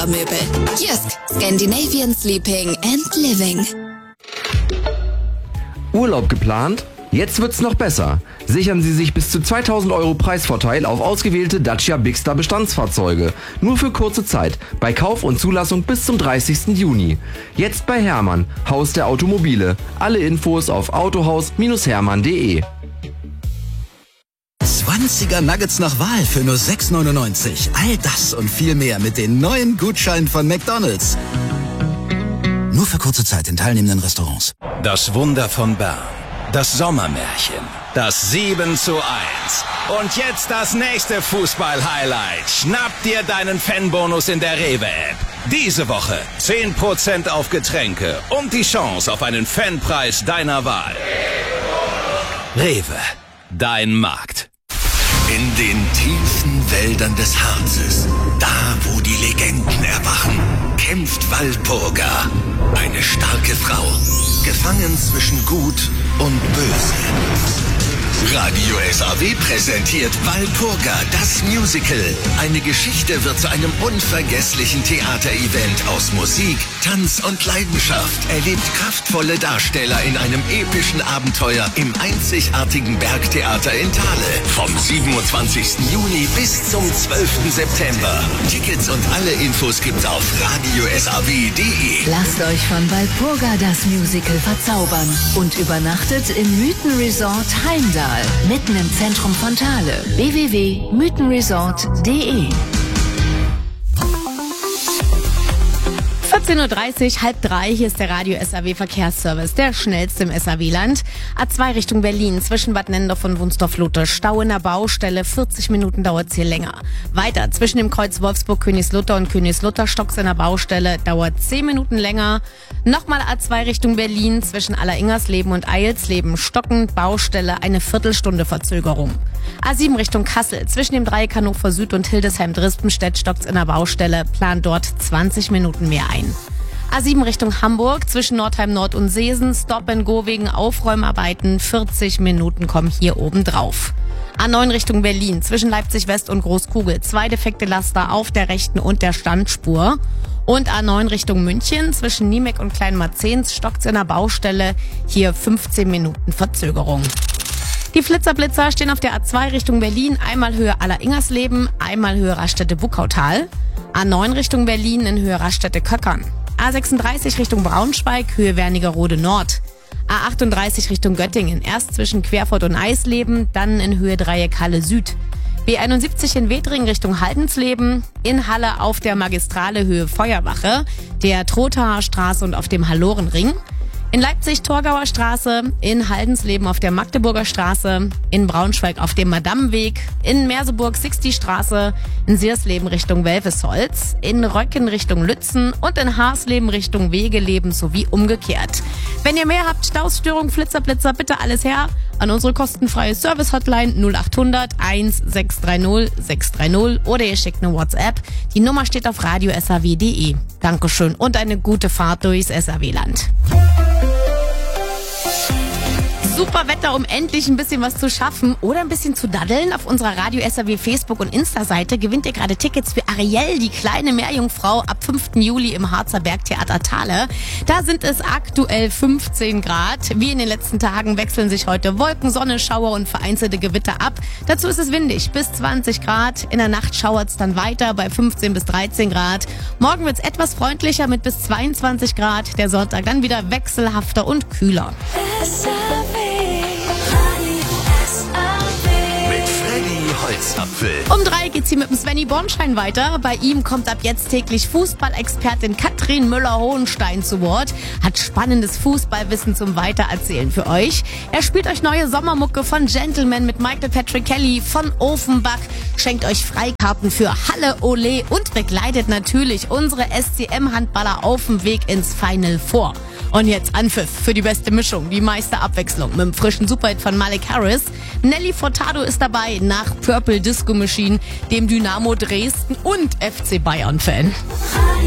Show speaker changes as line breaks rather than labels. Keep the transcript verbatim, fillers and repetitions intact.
Möbel. Jysk, Scandinavian Sleeping and Living.
Urlaub geplant? Jetzt wird's noch besser. Sichern Sie sich bis zu zweitausend Euro Preisvorteil auf ausgewählte Dacia Bigster Bestandsfahrzeuge. Nur für kurze Zeit. Bei Kauf und Zulassung bis zum dreißigsten Juni. Jetzt bei Hermann, Haus der Automobile. Alle Infos auf autohaus Bindestrich hermann punkt de.
zwanziger Nuggets nach Wahl für nur sechs neunundneunzig. All das und viel mehr mit den neuen Gutscheinen von McDonald's. Nur für kurze Zeit in teilnehmenden Restaurants.
Das Wunder von Bern. Das Sommermärchen. Das sieben zu eins. Und jetzt das nächste Fußball-Highlight. Schnapp dir deinen Fanbonus in der Rewe-App. Diese Woche zehn Prozent auf Getränke und die Chance auf einen Fanpreis deiner Wahl. Rewe. Dein Markt.
In den tiefen Wäldern des Harzes, da wo die Legenden erwachen, kämpft Walpurga, eine starke Frau, gefangen zwischen Gut und Böse. Radio S A W präsentiert Walpurga, das Musical. Eine Geschichte wird zu einem unvergesslichen Theaterevent aus Musik, Tanz und Leidenschaft. Erlebt kraftvolle Darsteller in einem epischen Abenteuer im einzigartigen Bergtheater in Thale. Vom siebenundzwanzigsten Juni bis zum zwölften September. Tickets und alle Infos gibt's auf radio s a w punkt de.
Lasst euch von Walpurga das Musical verzaubern und übernachtet im Mythenresort Heimdall. Mitten im Zentrum von Thale. w w w punkt mythenresort punkt de.
vierzehn Uhr dreißig, halb drei, hier ist der Radio S A W Verkehrsservice, der schnellste im S A W-Land. A zwei Richtung Berlin, zwischen Bad Nennendorf und Wunsdorf-Lotte, Stau in der Baustelle, vierzig Minuten dauert's hier länger. Weiter, zwischen dem Kreuz Wolfsburg-Königslutter und Königslutter, Stocks in der Baustelle, dauert zehn Minuten länger. Nochmal A zwei Richtung Berlin, zwischen Alleringersleben und Eilsleben, stockend, Baustelle, eine Viertelstunde Verzögerung. A sieben Richtung Kassel, zwischen dem Dreieck Hannover Süd und Hildesheim-Drispenstedt, stockt's in der Baustelle, plant dort zwanzig Minuten mehr ein. A sieben Richtung Hamburg, zwischen Nordheim Nord und Seesen, Stop and Go wegen Aufräumarbeiten, vierzig Minuten kommen hier oben drauf. A neun Richtung Berlin, zwischen Leipzig West und Großkugel, zwei defekte Laster auf der rechten und der Standspur. Und A neun Richtung München, zwischen Niemek und Kleinmarzens, stockt's in der Baustelle, hier fünfzehn Minuten Verzögerung. Die Flitzerblitzer stehen auf der A zwei Richtung Berlin, einmal Höhe Alleringersleben, einmal Höhe Raststätte-Buckautal. A neun Richtung Berlin in Höhe Raststätte-Köckern. A sechsunddreißig Richtung Braunschweig, Höhe Wernigerode Nord. A achtunddreißig Richtung Göttingen, erst zwischen Querfurt und Eisleben, dann in Höhe Dreieck Halle Süd. B einundsiebzig in Wedring Richtung Haldensleben, in Halle auf der Magistrale Höhe Feuerwache, der Trothaer Straße und auf dem Hallorenring. In Leipzig Torgauer Straße, in Haldensleben auf der Magdeburger Straße, in Braunschweig auf dem Madammenweg, in Merseburg Sixty Straße, in Siersleben Richtung Welfesholz, in Röcken Richtung Lützen und in Haarsleben Richtung Wegeleben sowie umgekehrt. Wenn ihr mehr habt, Stausstörung, Flitzerblitzer, bitte alles her an unsere kostenfreie Service-Hotline null achthundert eins sechs drei null sechs drei null oder ihr schickt eine WhatsApp. Die Nummer steht auf radio s a w punkt de. Dankeschön und eine gute Fahrt durchs S A W-Land. Super Wetter, um endlich ein bisschen was zu schaffen oder ein bisschen zu daddeln. Auf unserer Radio S A W Facebook- und Insta-Seite gewinnt ihr gerade Tickets für Ariel, die kleine Meerjungfrau, ab fünften Juli im Harzer Bergtheater Thale. Da sind es aktuell fünfzehn Grad. Wie in den letzten Tagen wechseln sich heute Wolken, Sonne, Schauer und vereinzelte Gewitter ab. Dazu ist es windig, bis zwanzig Grad. In der Nacht schauert es dann weiter bei fünfzehn bis dreizehn Grad. Morgen wird es etwas freundlicher mit bis zweiundzwanzig Grad. Der Sonntag dann wieder wechselhafter und kühler.
Holzapfel.
Um drei geht's hier mit dem Svenny Bornstein weiter. Bei ihm kommt ab jetzt täglich Fußballexpertin Katrin Müller-Hohenstein zu Wort. Hat spannendes Fußballwissen zum Weitererzählen für euch. Er spielt euch neue Sommermucke von Gentleman mit Michael Patrick Kelly, von Ofenbach, schenkt euch Freikarten für Halle Ole und begleitet natürlich unsere S C M-Handballer auf dem Weg ins Final Four. Und jetzt Anpfiff für die beste Mischung, die meiste Abwechslung mit dem frischen Superhit von Malik Harris. Nelly Furtado ist dabei, nach Purple Disco Machine, dem Dynamo Dresden und F C Bayern Fan.